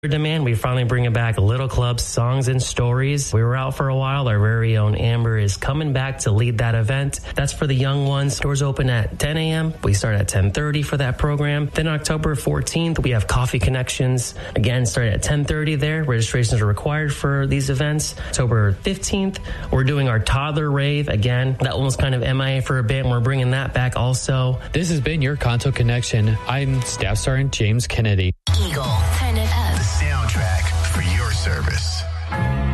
demand, we finally bring it back. Little Club Songs and Stories. We were out for a while. Our very own Amber is coming back to lead that event. That's for the young ones. Doors open at 10 a.m. We start at 10:30 for that program. Then October 14th, we have Coffee Connections. Again, starting at 10:30 there. Registrations are required for these events. October 15th, we're doing our Toddler Rave. Again, that one was kind of MIA for a bit, and we're bringing that back also. This has been your Kanto Connection. I'm Staff Sergeant James Kennedy.